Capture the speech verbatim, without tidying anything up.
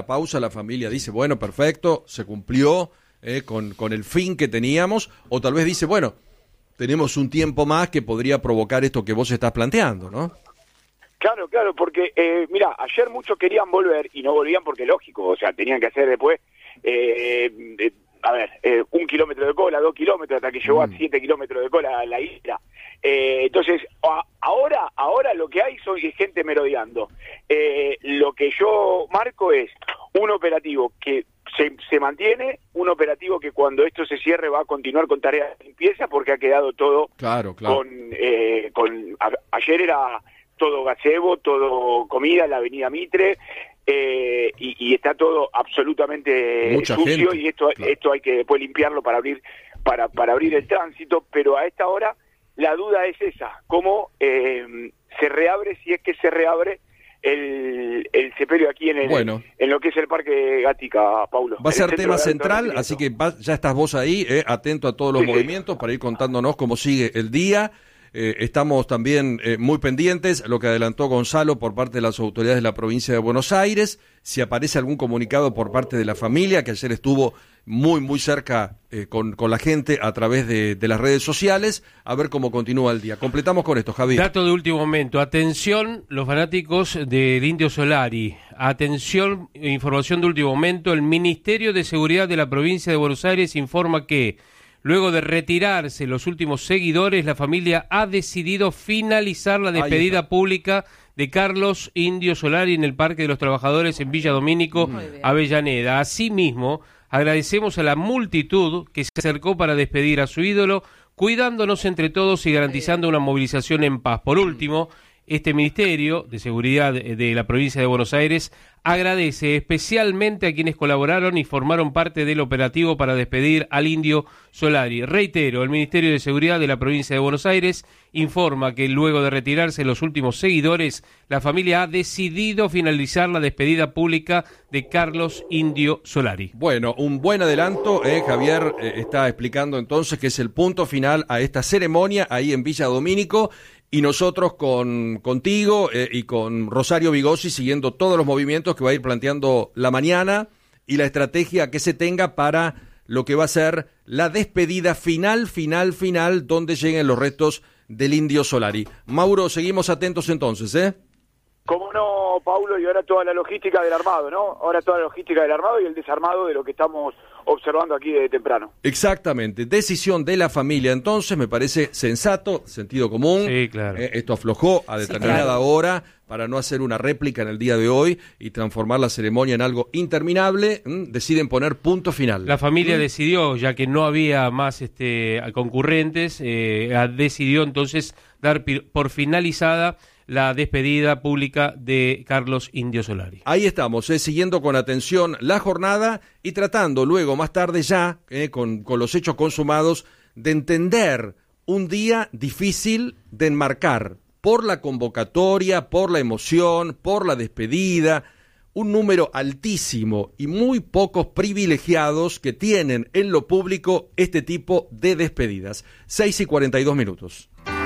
pausa la familia dice, bueno, perfecto, se cumplió eh, con, con el fin que teníamos, o tal vez dice, bueno, tenemos un tiempo más que podría provocar esto que vos estás planteando, ¿no? Claro, claro, porque, eh, mira, ayer muchos querían volver y no volvían porque lógico, o sea, tenían que hacer después, eh, eh, a ver, eh, un kilómetro de cola, dos kilómetros, hasta que llegó mm. a siete kilómetros de cola a la isla. Eh, entonces, a, ahora ahora lo que hay son gente merodeando. Eh, lo que yo marco es un operativo que se, se mantiene, un operativo que cuando esto se cierre va a continuar con tareas de limpieza porque ha quedado todo claro, claro. con... Eh, con a, ayer era... todo gazebo, todo comida en la avenida Mitre, eh, y, y está todo absolutamente Mucha sucio, gente, y esto claro. esto hay que después limpiarlo para abrir para para abrir el tránsito, pero a esta hora la duda es esa, cómo eh, se reabre, si es que se reabre el, el sepelio aquí en el bueno. en lo que es el Parque Gatica, Paulo. Va a ser tema de central, así que va, ya estás vos ahí, eh, atento a todos los sí, movimientos sí. para ir contándonos cómo sigue el día. Eh, estamos también eh, muy pendientes a lo que adelantó Gonzalo por parte de las autoridades de la provincia de Buenos Aires, si aparece algún comunicado por parte de la familia, que ayer estuvo muy, muy cerca eh, con, con la gente a través de, de las redes sociales, a ver cómo continúa el día. Completamos con esto, Javier. Dato de último momento, atención los fanáticos del Indio Solari, atención, información de último momento, el Ministerio de Seguridad de la provincia de Buenos Aires informa que luego de retirarse los últimos seguidores, la familia ha decidido finalizar la despedida pública de Carlos Indio Solari en el Parque de los Trabajadores en Villa Domínico, Avellaneda. Asimismo, agradecemos a la multitud que se acercó para despedir a su ídolo, cuidándonos entre todos y garantizando una movilización en paz. Por último, este Ministerio de Seguridad de la provincia de Buenos Aires agradece especialmente a quienes colaboraron y formaron parte del operativo para despedir al Indio Solari. Reitero, el Ministerio de Seguridad de la provincia de Buenos Aires informa que luego de retirarse los últimos seguidores, la familia ha decidido finalizar la despedida pública de Carlos Indio Solari. Bueno, un buen adelanto, eh, Javier eh, está explicando entonces que es el punto final a esta ceremonia ahí en Villa Domínico. Y nosotros con contigo eh, y con Rosario Vigossi siguiendo todos los movimientos que va a ir planteando la mañana y la estrategia que se tenga para lo que va a ser la despedida final, final, final, donde lleguen los restos del Indio Solari. Mauro, seguimos atentos entonces, ¿eh? ¿Cómo no, Paulo? Y ahora toda la logística del armado, ¿no? Ahora toda la logística del armado y el desarmado de lo que estamos observando aquí desde temprano. Exactamente, decisión de la familia, entonces me parece sensato, sentido común. Sí, claro. Eh, esto aflojó a determinada sí, claro. hora para no hacer una réplica en el día de hoy y transformar la ceremonia en algo interminable. ¿m? Deciden poner punto final. La familia ¿m? decidió, ya que no había más este concurrentes, eh, decidió entonces dar por finalizada la despedida pública de Carlos Indio Solari. Ahí estamos, eh, siguiendo con atención la jornada y tratando luego, más tarde ya, eh, con, con los hechos consumados, de entender un día difícil de enmarcar por la convocatoria, por la emoción, por la despedida, un número altísimo y muy pocos privilegiados que tienen en lo público este tipo de despedidas. seis y cuarenta y dos minutos.